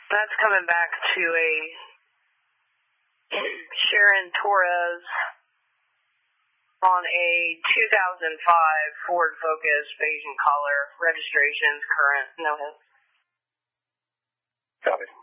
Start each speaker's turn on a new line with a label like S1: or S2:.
S1: That's coming back to a Sharon Torres on a 2005 Ford Focus beige in color. Registrations current, no hits.
S2: Copy.